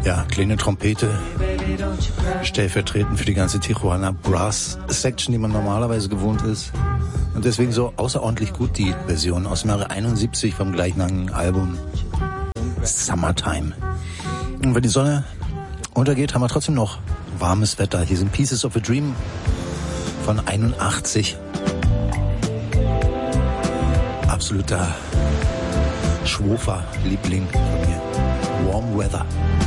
Ja, kleine Trompete, stellvertretend für die ganze Tijuana Brass Section, die man normalerweise gewohnt ist. Und deswegen so außerordentlich gut die Version aus dem Jahre 71 vom gleichnamigen Album Summertime. Und wenn die Sonne untergeht, haben wir trotzdem noch warmes Wetter. Hier sind Pieces of a Dream von 81. Absoluter Schwofer-Liebling von mir. Warm Weather.